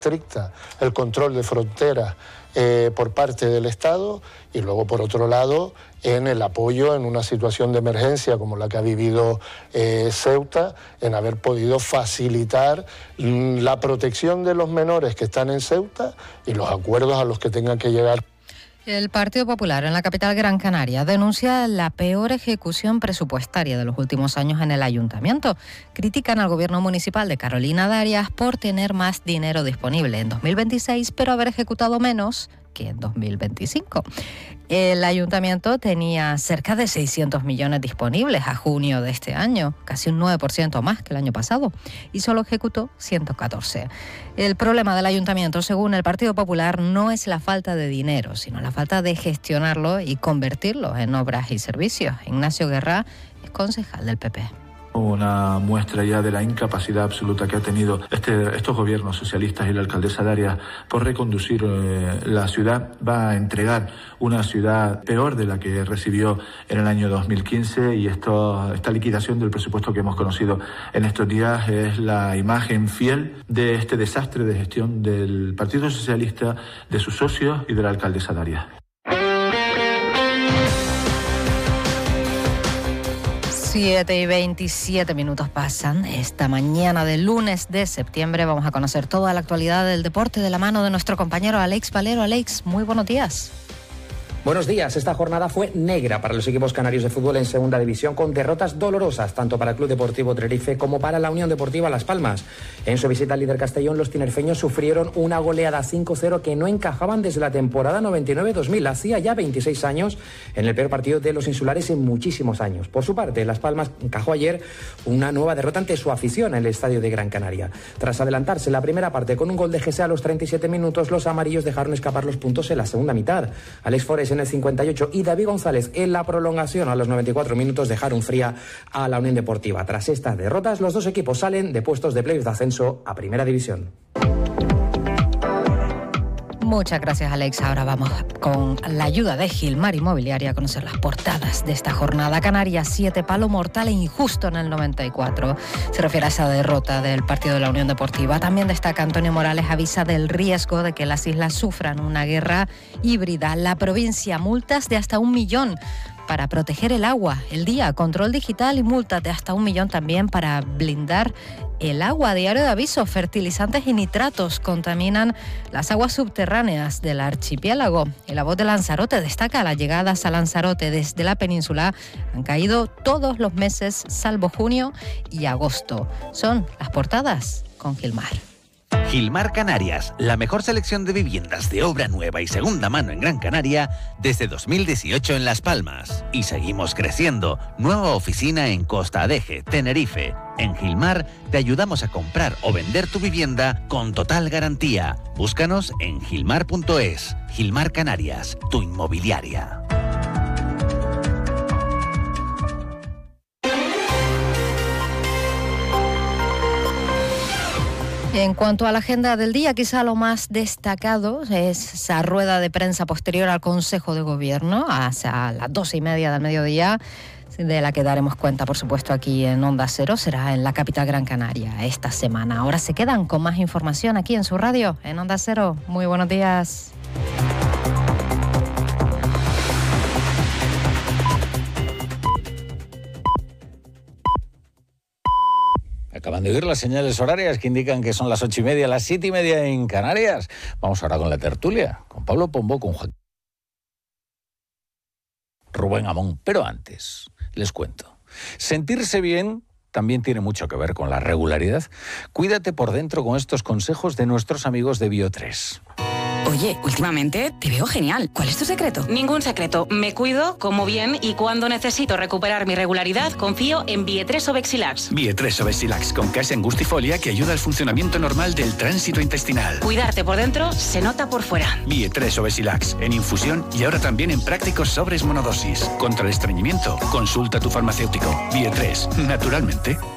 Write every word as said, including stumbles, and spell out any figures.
estricta el control de fronteras eh, por parte del Estado y luego, por otro lado, en el apoyo en una situación de emergencia como la que ha vivido eh, Ceuta, en haber podido facilitar la protección de los menores que están en Ceuta y los acuerdos a los que tengan que llegar. El Partido Popular en la capital Gran Canaria denuncia la peor ejecución presupuestaria de los últimos años en el ayuntamiento. Critican al gobierno municipal de Carolina Darias por tener más dinero disponible en dos mil veintiséis, pero haber ejecutado menos que en dos mil veinticinco. El ayuntamiento tenía cerca de seiscientos millones disponibles a junio de este año, casi un nueve por ciento más que el año pasado, y solo ejecutó ciento catorce. El problema del ayuntamiento, según el Partido Popular, no es la falta de dinero, sino la falta de gestionarlo y convertirlo en obras y servicios. Ignacio Guerra es concejal del P P. Una muestra ya de la incapacidad absoluta que ha tenido este, estos gobiernos socialistas y la alcaldesa Darias por reconducir eh, la ciudad. Va a entregar una ciudad peor de la que recibió en el año dos mil quince, y esto, esta liquidación del presupuesto que hemos conocido en estos días es la imagen fiel de este desastre de gestión del Partido Socialista, de sus socios y de la alcaldesa Darias. siete y veintisiete minutos pasan. Esta mañana del lunes de septiembre vamos a conocer toda la actualidad del deporte de la mano de nuestro compañero Alex Valero. Alex, muy buenos días. Buenos días. Esta jornada fue negra para los equipos canarios de fútbol en segunda división, con derrotas dolorosas tanto para el Club Deportivo Tenerife como para la Unión Deportiva Las Palmas. En su visita al líder Castellón, los tinerfeños sufrieron una goleada cinco cero que no encajaban desde la temporada noventa y nueve dos mil. Hacía ya veintiséis años, en el peor partido de los insulares en muchísimos años. Por su parte, Las Palmas encajó ayer una nueva derrota ante su afición en el estadio de Gran Canaria. Tras adelantarse la primera parte con un gol de G S a los treinta y siete minutos, los amarillos dejaron escapar los puntos en la segunda mitad. Alex Forés en el cincuenta y ocho y David González en la prolongación a los noventa y cuatro minutos dejaron fría a la Unión Deportiva. Tras estas derrotas, los dos equipos salen de puestos de playoff de ascenso a Primera División. Muchas gracias, Alex. Ahora vamos con la ayuda de Gilmar Inmobiliaria a conocer las portadas de esta jornada. Canarias siete, palo mortal e injusto en el noventa y cuatro. Se refiere a esa derrota del partido de la Unión Deportiva. También destaca Antonio Morales, avisa del riesgo de que las islas sufran una guerra híbrida. La provincia, multas de hasta un millón para proteger el agua. El día, control digital y multas de hasta un millón también para blindar el agua. Diario de aviso, fertilizantes y nitratos contaminan las aguas subterráneas del archipiélago. Y La Voz de Lanzarote destaca las llegadas a Lanzarote desde la península han caído todos los meses salvo junio y agosto. Son las portadas con Gilmar. Gilmar Canarias, la mejor selección de viviendas de obra nueva y segunda mano en Gran Canaria desde dos mil dieciocho en Las Palmas. Y seguimos creciendo. Nueva oficina en Costa Adeje, Tenerife. En Gilmar te ayudamos a comprar o vender tu vivienda con total garantía. Búscanos en gilmar punto es. Gilmar Canarias, tu inmobiliaria. En cuanto a la agenda del día, quizá lo más destacado es esa rueda de prensa posterior al Consejo de Gobierno, hacia las doce y media del mediodía, de la que daremos cuenta, por supuesto, aquí en Onda Cero. Será en la capital Gran Canaria esta semana. Ahora se quedan con más información aquí en su radio, en Onda Cero. Muy buenos días. Acaban de oír las señales horarias que indican que son las ocho y media, las siete y media en Canarias. Vamos ahora con la tertulia, con Pablo Pombo, con Joaquín Rubén Amón. Pero antes, les cuento. Sentirse bien también tiene mucho que ver con la regularidad. Cuídate por dentro con estos consejos de nuestros amigos de Bio tres. Oye, últimamente te veo genial. ¿Cuál es tu secreto? Ningún secreto. Me cuido, como bien y cuando necesito recuperar mi regularidad, confío en Vie tres Obexilax. Vie tres Obexilax con case angustifolia que ayuda al funcionamiento normal del tránsito intestinal. Cuidarte por dentro se nota por fuera. Vie tres Obexilax en infusión y ahora también en prácticos sobres monodosis. Contra el estreñimiento, consulta a tu farmacéutico. Vie tres, naturalmente.